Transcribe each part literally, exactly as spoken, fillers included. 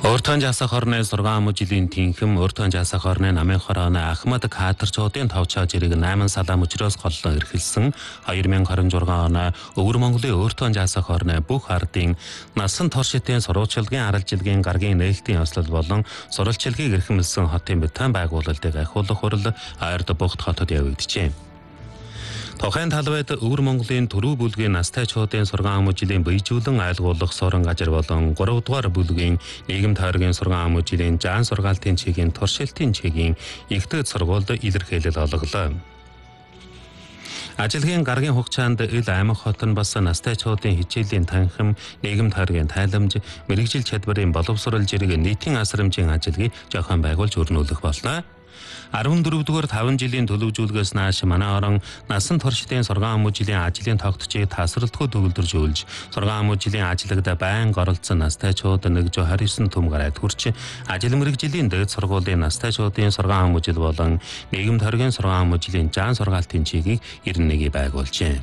Өөртөө жасах орны сургаан мөжлийн тэнхэм өөртөө жасах орны намын хорооны Ахмад Катарчуудын товчоо жирэг найман салам өчрөөс голлон эрхэлсэн хоёр мянга хорин зургаан оны Өвөр Монголын өөртөө жасах орны бүх ардын насан туршидын сурвалжлагын аралжилгийн гаргийн нээлтийн ёслол болон сурвалжлагыг эрхэмлсэн хотын бетон байгуулалтыг ахиулах хурал Айрд Богт хотод явагдажээ. Тухайн талбайд Өвөр Монголын төрөө бүлгийн настайчуудын сургаан мөжлийн бийжүүлэн айлгуулах суран газар болон гурав дугаар бүлгийн нийгэм тойргийн сургаан мөжлийн жаан сургаалтын чигийн туршилтын чигийн ихтгэд сургуульд илэрхийлэл олголоо. Ажилгийн гаргийн хугацаанд ил аймаг хот нь бас настайчуудын хичээлийн танхим, нийгэм тойргийн тайламж, мэрэгжил чадварын боловсрол зэрэг нийтийн асрамжийн ажилгийг зохион байгуулж өрнүүлэх болно. арван дөрөв дугаар таван жилийн төлөвжүүлгээс нааш манай орон насан туршидын сургаан мөжлийн ажлын тогтцыг тасралтгүй төгөлдржүүлж, сургаан мөжлийн ажиллагад байнга оролцсон настайчууд нэг жүз хорь есөн төм гараад хүрч, ажил мэргэжлийн дээд сургуулийн настайчуудын сургаан мөжил болон нийгэм тойргийн сургаан мөжлийн жаан сургаалтын чигийг ирнэгийг байгуулжээ.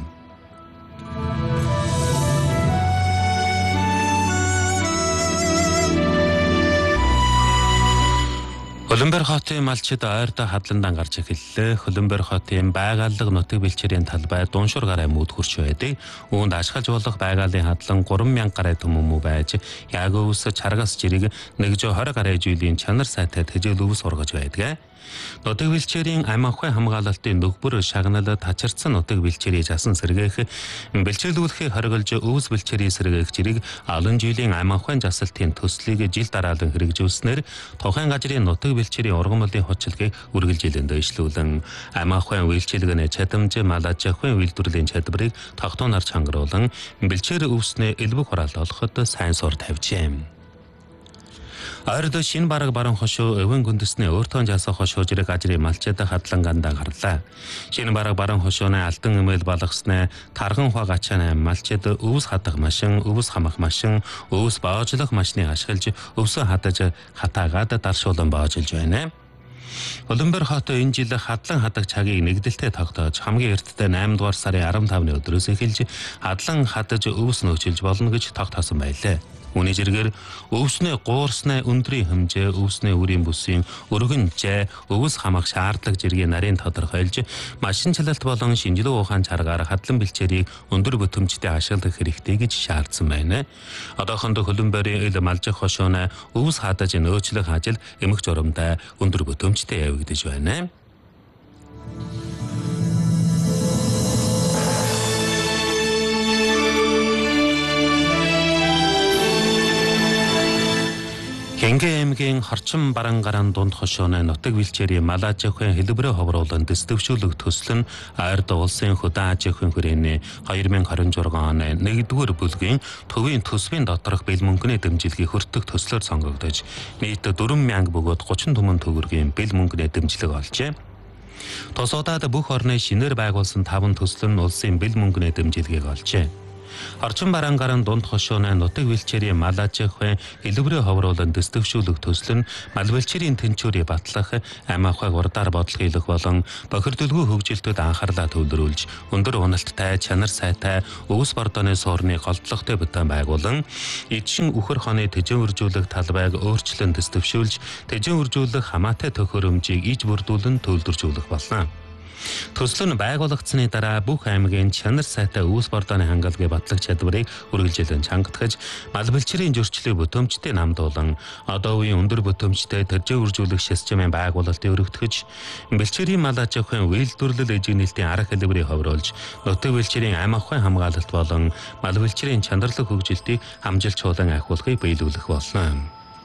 Хөлбөмбөр хотын малчид ойрдоо хадландан гарч эхэллээ. Хөлбөмбөр хотын байгаллаг нутаг бэлчээрийн талбай дууншуур гараа мөд хурч байдаг. Үүнд ашиглаж болох байгалийн хадлан гурван мянга гараа төмөмүү байж, яг өвс чаргас жирэг нэг жүз хорь гараа жилийн чанар сайтай тэжээл өвс ургаж байдаг. Нутаг бэлчээрийн ам ахуйн хамгаалалтын нөхбөр шагнал тачирсан нутаг бэлчээрийн жасан сэргээх, бэлчээлүүлэхийг хориглож өвс бэлчээрийн сэргээх жирэг олон жилийн ам ахуйн жасалтын төслийг жил дараалан хэрэгжүүлснээр тухайн газрын нутаг бэлчээрийн ургамлын хүчилгээг үргэлжилэн дэвшлүүлэн ам ахуйн үйлчилгээний чадамж, малаж ахуйн үйлдвэрлэлийн чадварыг тогтооноор чангаруулан бэлчээр өвснээ элбэг хураалт олоход сайн сур тавьжээ. Айрд шинэ бараг баран хошуу өвөн гүндэсний өөртөө жасах хошуу жирэг ажрын малчид хадлан гандаа гарлаа. Шинэ бараг баран хошууны алтан эмээл балгаснаа тархан хua гачааны малчид өвс хадах машин, өвс хамах машин, өвс боожлох машиныг ашиглаж өвсөө хадаж хатаагаад даршуулан боожлж байна. Хөлбөмбөр хот энэ жил хадлан хадаг цагийг нэгдэлтэй тогтоож хамгийн эртдээ найман дугаар сарын арван тавны өдрөөс эхэлж хадлан хадаж өвс нөөцөлж болно гэж тогтоосон байлээ. Үүний зэргээр өвснөө гуурснаа өндрийн хэмжээ, өвснөө үрийн бүсийн өргөн жай, өвс хамах шаардлага зэргийн нарийн тодорхойлж, машин чалалт болон шинжилгээ ухаан чаргаар хадлан бэлчээрийг өндөр бүтэмжтэй ашиглах хэрэгтэй гэж шаардсан байна. Одоохондоо хөлбөмбөрийн ил малжих хошууны өвс хадаж нөөцлөх ажил эмх журамтай өндөр бүтэмжтэй явагдаж байна. Хэнгэ аймгийн Хорчин Барангаран дунд хошууны нутаг бэлчээрийн малаж ахуйн хэлбэрээ ховруулан дэвшүүлэх төсөл нь Айрд улсын хөдөө аж ахуйн хүрээний хоёр мянга хорин зургаан оны нэгдүгээр бүлгийн төвийн төсвийн доторх бэл мөнгөний дэмжлэгийг хүртэх төслөөр сонгогдож, нийт дөрвөн мянга бөгөөд гучин түмэн төгрөгийн бэл мөнгөний дэмжлэг олжээ. Тус удаад бүх орны шинээр байгуулсан таван төсөл нь улсын бэл мөнгөний дэмжлэгийг олжээ. Хорчин Барангаран дунд хошууны нутаг бэлчээрийн малаж ахуйн хэлбэрээ ховруулан дэвшүүлэх төсөл нь мал бэлчээрийн тэнцвэрийг батлах, ам ахуйг урдаар бодлогойлох болон бохирдолгүй хөгжилтөд анхаарлаа төвлөрүүлж, өндөр уналттай, чанар сайтай өвс бордооны суурны голдлоготой бетон байгуулан, эдшин үхэр хоны тэжэн үржүүлэх талбайг өөрчлөн дэвшүүлж, тэжэн үржүүлэх хамаатай төхөөрөмжийг иж бүрдүүлэн төлөвлөржүүлэх болно. Төсөл нь байгуулагдсаны дараа бүх аймгийн чанар сайтай өвс бордооны хангалтын батлах чадварыг үргэлжлэн чангатгаж, мал бэлчээрийн зөрчлийг бүтэмжтэй намдуулан, одоо үеийн өндөр бүтэмжтэй тэжээ үржүүлэх системийн байгуулалтыг өргөтгөж, бэлчээрийн мал аж ахуйн үйлдвэрлэл эжигнэлтийн арга хэлбэрийг ховруулж, нутаг бэлчээрийн ам ахуйн хамгаалалт болон мал бэлчээрийн чанарлаг хөгжилтийг хамжилчуулан ахиулахыг биелүүлэх болно.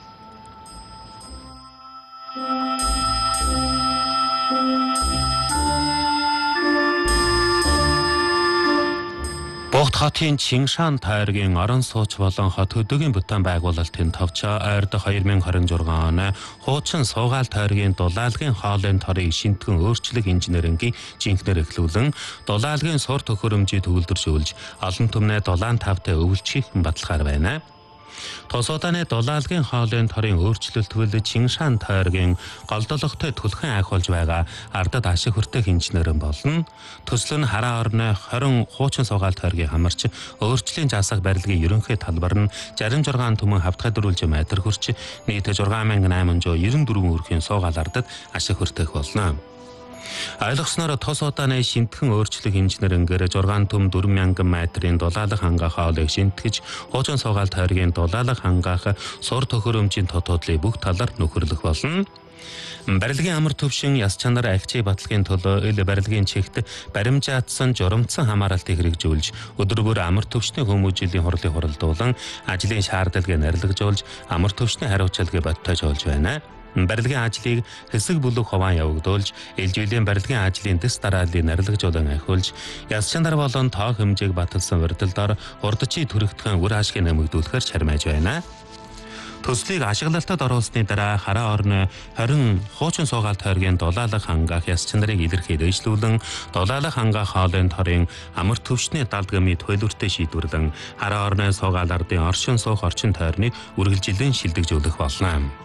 Богт хотын Чиншан тойргийн орон сууч болон хот хөдөөгийн бетон байгуулалтын товчоо Айрд хоёр мянга хорин зургаан оны хуучин суугаал тойргийн дулаалгын хоолойн торыг шинтгэн өөрчлөх инженерингийн жинхнэр эхлүүлэн дулаалгын сур төхөөрөмжийг төгөлдржүүлж олон түмнээ дулаан тавтай өвлжих баталгаар байна. Тос удааны дулаалгын хоолойн торын өөрчлөлтгөл Чиншан тойргийн голдолготой түлхэн айх болж байгаа ардад ашиг хүртэх инженерэн болно. Төсөл нь хараа орны хорин хуучин суугаал тойргийн хамарч өөрчлөлийн жасах барилгын ерөнхий талбар нь шестьдесят шесть түмэн хавтгайдруулж метр хүрч нийт шесть мянган восемьсот девяносто четыре өрхийн суугаал ардад ашиг хүртэх болно. Ойлгосноор тос удааны шинтгэн өөрчлөх инженерингээр шесть түм четыре мянган метрийн дулаалга хангаах хоолыг шинтгэж хуучин суугаал тойргийн дулаалга хангаах сур төхөөрөмжийн тотоодлыг бүх талаар нөхөрлөх болно. Барилгын амар төвшин яс чанар агчийн баталгын төлөө ил барилгын чигт баримжаатсан журамцсан хамааралтыг хэрэгжүүлж өдөр бүр амар төвчний хүмүүжлийн хурлыг хуралдуулан ажлын шаардлагыг нарилгажуулж амар төвчний хариуцлагыг бодтойжуулж байна. Барилгын ажлыг хэсэг бүлэг хуваан явагдуулж, ээлжилийн барилгын ажлын дэс дарааллыг нарилгажуулан ахиулж, яс чанар болон тоо хэмжээг баталсан урдалдаар урдчийн төрөгдгөн үр ашиг нэмэгдүүлэхээр чармайж байна. Төслийг ашиглалтад оруулсны дараа хараа орны хорин хуучин суугаал тойргийн дулаалга хангаах яс чанарыг илэрхийлж дэвшлүүлэн дулаалга хангаах хоолойн торын амар төвчний далдгамын төлөвлөлтөд шийдвэрлэн хараа орны суугаал ардын оршин суух орчин тойрныг үргэлжилэн шилдэгжүүлэх болно.